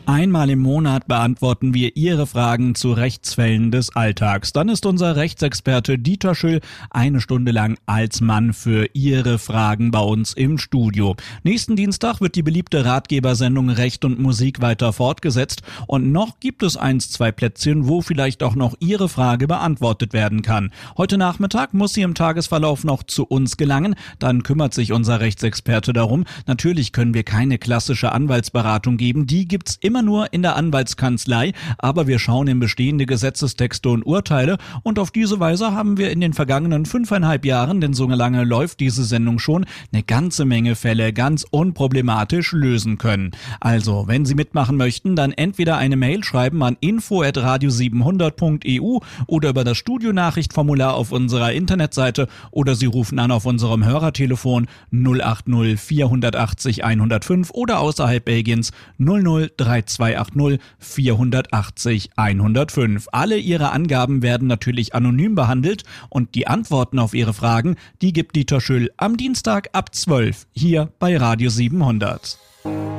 Einmal im Monat beantworten wir Ihre Fragen zu Rechtsfällen des Alltags. Dann ist unser Rechtsexperte Dieter Schüll eine Stunde lang als Mann für Ihre Fragen bei uns im Studio. Nächsten Dienstag wird die beliebte Ratgebersendung Recht und Musik weiter fortgesetzt und noch gibt es 1-2 Plätzchen, wo vielleicht auch noch Ihre Frage beantwortet werden kann. Heute Nachmittag muss sie im Tagesverlauf noch zu uns gelangen, dann kümmert sich unser Rechtsexperte darum. Natürlich können wir keine klassische Anwaltsberatung geben, die gibt's immer nur in der Anwaltskanzlei, aber wir schauen in bestehende Gesetzestexte und Urteile und auf diese Weise haben wir in den vergangenen 5,5 Jahren, denn so lange läuft diese Sendung schon, eine ganze Menge Fälle ganz unproblematisch lösen können. Also, wenn Sie mitmachen möchten, dann entweder eine Mail schreiben an info@radio700.eu oder über das Studionachrichtformular auf unserer Internetseite oder Sie rufen an auf unserem Hörertelefon 080 480 105 oder außerhalb Belgiens 00 3280 480 105. Alle Ihre Angaben werden natürlich anonym behandelt und die Antworten auf Ihre Fragen, die gibt Dieter Schüll am Dienstag ab 12 hier bei Radio 700.